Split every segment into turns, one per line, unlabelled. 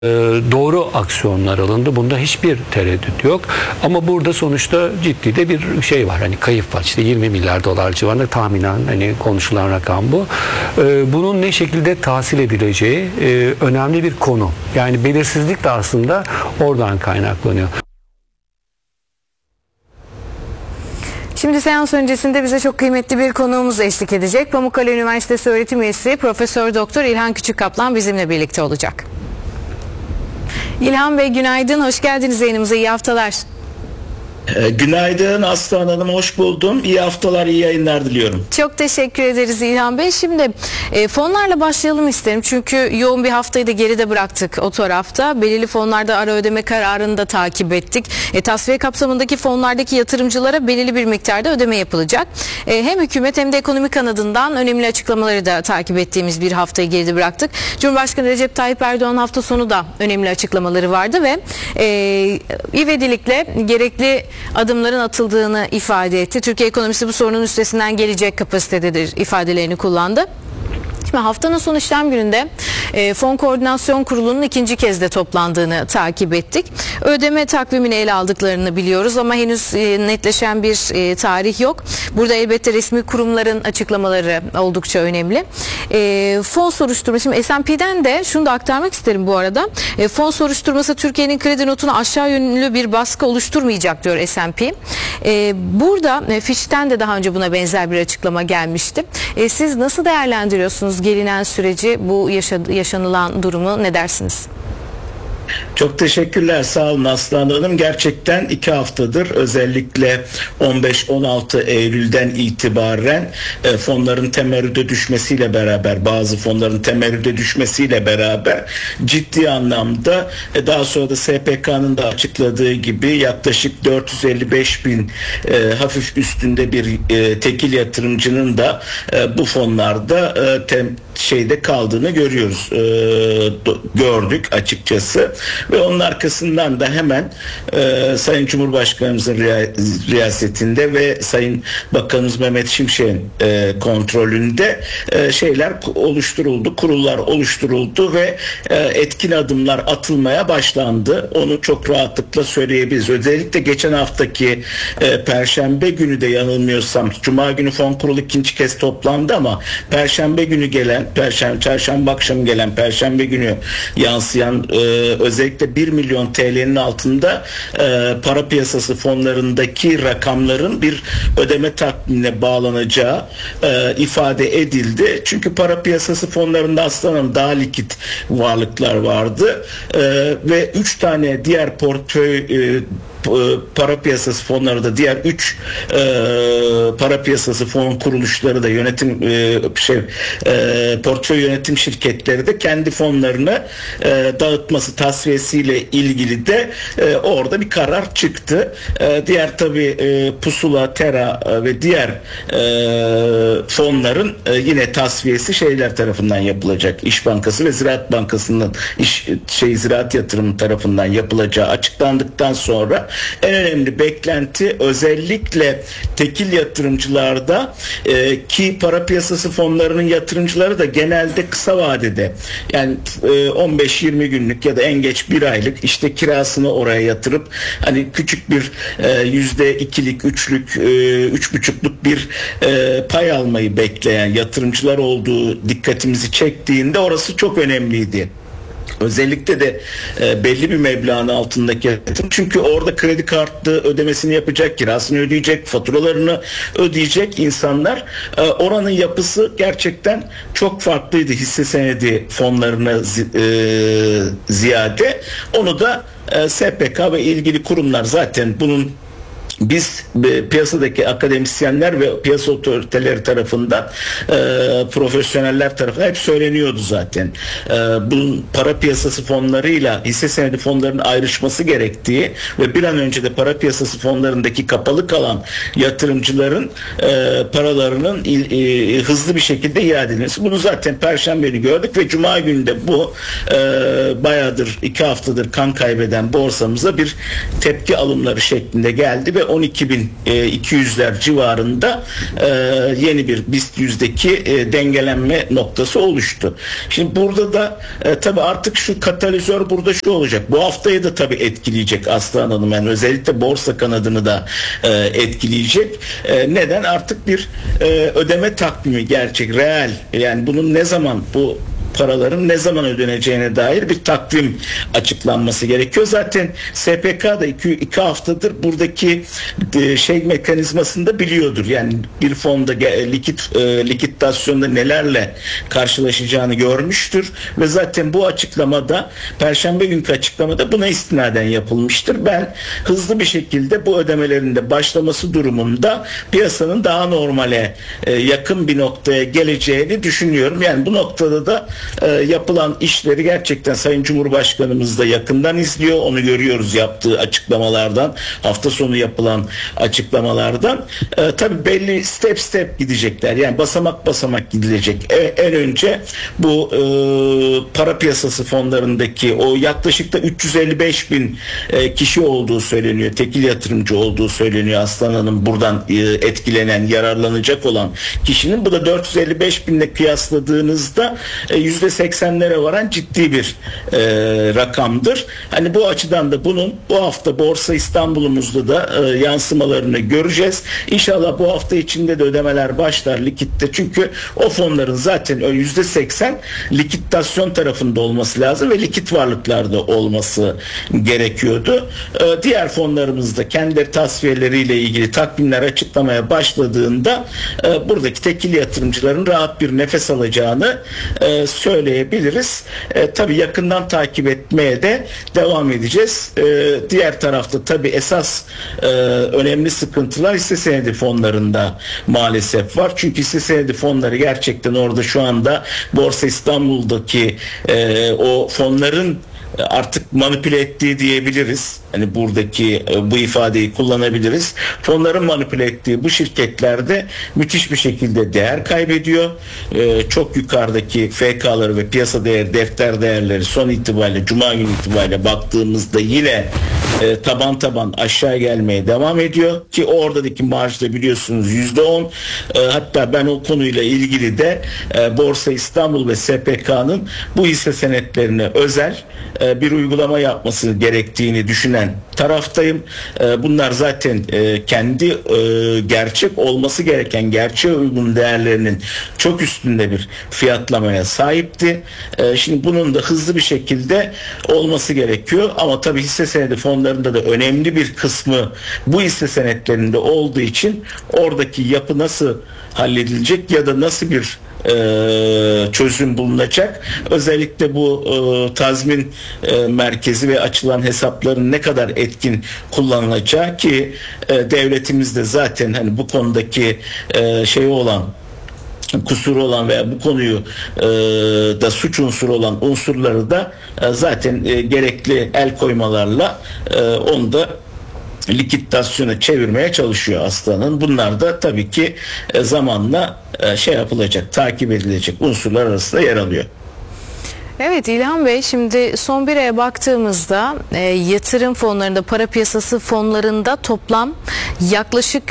doğru aksiyonlar alındı. Bunda hiçbir tereddüt yok. Ama burada sonuçta ciddi de bir şey var. Hani kayıp var. İşte 20 milyar dolar civarında tahminen hani konuşulan rakam bu. Bunun ne şekilde tahsil edileceği önemli bir konu. Yani belirsizlik de aslında oradan kaynaklanıyor.
Şimdi seans öncesinde bize çok kıymetli bir konuğumuz eşlik edecek. Pamukkale Üniversitesi öğretim üyesi Profesör Doktor İlhan Küçükkaplan bizimle birlikte olacak. İlhan Bey günaydın, hoş geldiniz yayınımıza, iyi haftalar.
Günaydın Aslan Hanım, hoş buldum. İyi haftalar, iyi yayınlar diliyorum.
Çok teşekkür ederiz İlhan Bey. Şimdi fonlarla başlayalım isterim. Çünkü yoğun bir haftayı da geride bıraktık o tarafta. Belirli fonlarda ara ödeme kararını da takip ettik. Tasfiye kapsamındaki fonlardaki yatırımcılara belirli bir miktarda ödeme yapılacak. Hem hükümet hem de ekonomi kanadından önemli açıklamaları da takip ettiğimiz bir haftayı geride bıraktık. Cumhurbaşkanı Recep Tayyip Erdoğan hafta sonu da önemli açıklamaları vardı ve ivedilikle gerekli adımların atıldığını ifade etti. Türkiye ekonomisi bu sorunun üstesinden gelecek kapasitededir ifadelerini kullandı. Şimdi haftanın son işlem gününde Fon Koordinasyon Kurulu'nun ikinci kez de toplandığını takip ettik. Ödeme takvimini ele aldıklarını biliyoruz ama henüz netleşen bir tarih yok. Burada elbette resmi kurumların açıklamaları oldukça önemli. Fon soruşturması, şimdi S&P'den de şunu da aktarmak isterim bu arada. Fon soruşturması Türkiye'nin kredi notuna aşağı yönlü bir baskı oluşturmayacak diyor S&P. Burada Fitch'ten de daha önce buna benzer bir açıklama gelmişti. Siz nasıl değerlendiriyorsunuz gelinen süreci, bu yaşanılan durumu, ne dersiniz?
Çok teşekkürler, sağ olun Aslan Hanım. Gerçekten 2 haftadır, özellikle 15-16 Eylül'den itibaren fonların temerrüde düşmesiyle beraber, bazı fonların temerrüde düşmesiyle beraber ciddi anlamda, daha sonra da SPK'nın da açıkladığı gibi yaklaşık 455 bin hafif üstünde bir tekil yatırımcının da bu fonlarda kaldığını görüyoruz, gördük açıkçası. Ve onun arkasından da hemen Sayın Cumhurbaşkanımızın riyasetinde ve Sayın Bakanımız Mehmet Şimşek'in kontrolünde şeyler oluşturuldu, kurullar oluşturuldu ve etkin adımlar atılmaya başlandı. Onu çok rahatlıkla söyleyebiliriz. Özellikle geçen haftaki Perşembe günü de yanılmıyorsam, Cuma günü fon kurulu ikinci kez toplandı ama Perşembe günü gelen, Çarşamba akşamı gelen Perşembe günü yansıyan özellikle 1 milyon TL'nin altında para piyasası fonlarındaki rakamların bir ödeme takvimine bağlanacağı ifade edildi. Çünkü para piyasası fonlarında aslında daha likit varlıklar vardı ve 3 tane diğer portföy para piyasası fonları da, diğer 3 para piyasası fon kuruluşları da, portföy yönetim şirketleri de kendi fonlarını dağıtması, tasfiyesiyle ilgili de orada bir karar çıktı. Diğer tabi Pusula, Tera ve diğer fonların yine tasfiyesi şeyler tarafından yapılacak. İş Bankası ve Ziraat Bankası'nın Ziraat Yatırım tarafından yapılacağı açıklandıktan sonra en önemli beklenti özellikle tekil yatırımcılarda, ki para piyasası fonlarının yatırımcıları da genelde kısa vadede, yani 15-20 günlük ya da en geç 1 aylık işte kirasını oraya yatırıp hani küçük bir %2'lik, 3'lük, 3,5'luk bir pay almayı bekleyen yatırımcılar olduğu dikkatimizi çektiğinde orası çok önemliydi. Özellikle de belli bir meblağın altındaki yatırım. Çünkü orada kredi kartı ödemesini yapacak, kirasını ödeyecek, faturalarını ödeyecek insanlar. Oranın yapısı gerçekten çok farklıydı hisse senedi fonlarına ziyade. Onu da SPK ve ilgili kurumlar zaten bunun, biz piyasadaki akademisyenler ve piyasa otoriteleri tarafından, profesyoneller tarafından hep söyleniyordu zaten. Bunun para piyasası fonlarıyla hisse senedi fonlarının ayrışması gerektiği ve bir an önce de para piyasası fonlarındaki kapalı kalan yatırımcıların paralarının hızlı bir şekilde iade edilmesi. Bunu zaten Perşembe günü gördük ve Cuma günü de bu bayağıdır, 2 haftadır kan kaybeden borsamıza bir tepki alımları şeklinde geldi ve 12.200'ler civarında yeni bir BIST 100'deki dengelenme noktası oluştu. Şimdi burada da tabii artık şu katalizör burada şu olacak. Bu haftayı da tabii etkileyecek Aslan Hanım. Yani özellikle borsa kanadını da etkileyecek. Neden? Artık bir ödeme takvimi gerçek, reel. Yani bunun ne zaman bu paraların ne zaman ödeneceğine dair bir takvim açıklanması gerekiyor. Zaten SPK da iki haftadır buradaki mekanizmasını da biliyordur. Yani bir fonda likidasyonda nelerle karşılaşacağını görmüştür ve zaten bu açıklamada Perşembe günkü açıklamada buna istinaden yapılmıştır. Ben hızlı bir şekilde bu ödemelerin de başlaması durumunda piyasanın daha normale yakın bir noktaya geleceğini düşünüyorum. Yani bu noktada da yapılan işleri gerçekten Sayın Cumhurbaşkanımız da yakından izliyor. Onu görüyoruz yaptığı açıklamalardan, hafta sonu yapılan açıklamalardan. Tabii belli step gidecekler. Yani basamak basamak gidilecek. En önce bu para piyasası fonlarındaki o yaklaşık da 355 bin kişi olduğu söyleniyor. Tekil yatırımcı olduğu söyleniyor. Aslan Hanım buradan etkilenen, yararlanacak olan kişinin. Bu da 455 binle kıyasladığınızda %80'lere varan ciddi bir rakamdır. Hani bu açıdan da bunun bu hafta Borsa İstanbul'umuzda da yansımalarını göreceğiz. İnşallah bu hafta içinde de ödemeler başlar likitte. Çünkü o fonların zaten %80 likidasyon tarafında olması lazım ve likit varlıklarda olması gerekiyordu. Diğer fonlarımızda kendi tasfiyeleriyle ilgili takvimler açıklamaya başladığında buradaki tekil yatırımcıların rahat bir nefes alacağını söyleyebiliriz. Tabii yakından takip etmeye de devam edeceğiz. Diğer tarafta tabii esas önemli sıkıntılar hisse senedi fonlarında maalesef var. Çünkü hisse senedi fonları gerçekten orada şu anda Borsa İstanbul'daki o fonların artık manipüle ettiği diyebiliriz. Hani buradaki bu ifadeyi kullanabiliriz. Fonların manipüle ettiği bu şirketlerde müthiş bir şekilde değer kaybediyor. Çok yukarıdaki FK'ları ve piyasa değer, defter değerleri son itibariyle Cuma günü itibariyle baktığımızda yine taban aşağı gelmeye devam ediyor ki oradaki marjda biliyorsunuz %10. Hatta ben o konuyla ilgili de Borsa İstanbul ve SPK'nın bu hisse senetlerine özel bir uygulama yapması gerektiğini düşünen taraftayım. Bunlar zaten kendi gerçek olması gereken gerçeğe uygun değerlerinin çok üstünde bir fiyatlamaya sahipti. Şimdi bunun da hızlı bir şekilde olması gerekiyor ama tabii hisse senedi fonlarında da önemli bir kısmı bu hisse senetlerinde olduğu için oradaki yapı nasıl halledilecek ya da nasıl bir çözüm bulunacak. Özellikle bu tazmin merkezi ve açılan hesapların ne kadar etkin kullanılacağı ki devletimiz de zaten hani bu konudaki kusuru olan veya bu konuyu da suç unsuru olan unsurları da zaten gerekli el koymalarla onu da likidasyona çevirmeye çalışıyor Aslan'ın. Bunlar da tabii ki zamanla yapılacak, takip edilecek unsurlar arasında yer alıyor.
Evet İlhan Bey, şimdi son bir aya baktığımızda yatırım fonlarında, para piyasası fonlarında toplam yaklaşık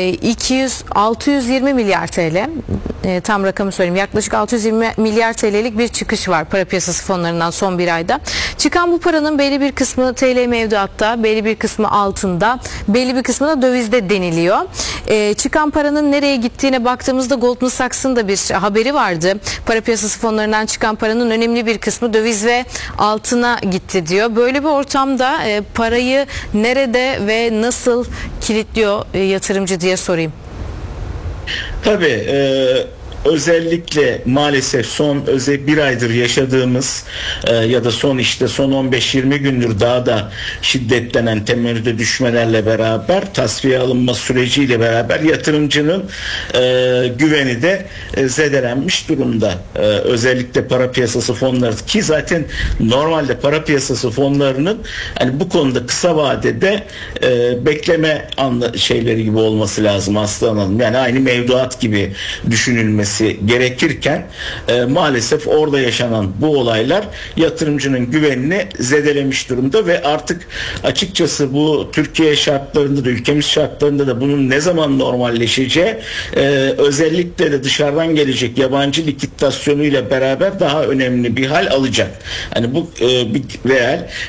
620 milyar TL, tam rakamı söyleyeyim, yaklaşık 620 milyar TL'lik bir çıkış var para piyasası fonlarından son bir ayda. Çıkan bu paranın belli bir kısmı TL mevduatta, belli bir kısmı altında, belli bir kısmı da dövizde deniliyor. Çıkan paranın nereye gittiğine baktığımızda Goldman Sachs'ın da bir haberi vardı. Para piyasası fonlarından çıkan paranın önemli bir kısmı döviz ve altına gitti diyor. Böyle bir ortamda parayı nerede ve nasıl kilitliyor yatırımcı diye sorayım.
Tabii özellikle maalesef son bir aydır yaşadığımız ya da son 15-20 gündür daha da şiddetlenen temerrüde düşmelerle beraber tasfiye alınma süreciyle beraber yatırımcının güveni de zedelenmiş durumda. Özellikle para piyasası fonları ki zaten normalde para piyasası fonlarının hani bu konuda kısa vadede bekleme şeyleri gibi olması lazım Aslan Hanım. Yani aynı mevduat gibi düşünülmesi edilmesi gerekirken maalesef orada yaşanan bu olaylar yatırımcının güvenini zedelemiş durumda ve artık açıkçası bu Türkiye şartlarında da, ülkemiz şartlarında da bunun ne zaman normalleşeceği özellikle de dışarıdan gelecek yabancı likiditasyonuyla beraber daha önemli bir hal alacak. Hani bu bir reel.